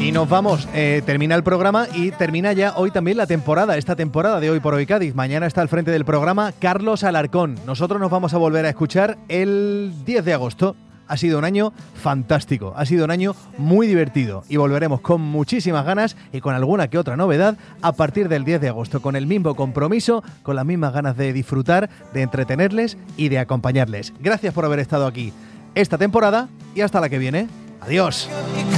Y nos vamos, termina el programa y termina ya hoy también la temporada, esta temporada de Hoy por Hoy Cádiz. Mañana está al frente del programa Carlos Alarcón. Nosotros nos vamos a volver a escuchar el 10 de agosto. Ha sido un año fantástico, ha sido un año muy divertido y volveremos con muchísimas ganas y con alguna que otra novedad a partir del 10 de agosto, con el mismo compromiso, con las mismas ganas de disfrutar, de entretenerles y de acompañarles. Gracias por haber estado aquí esta temporada y hasta la que viene. Adiós.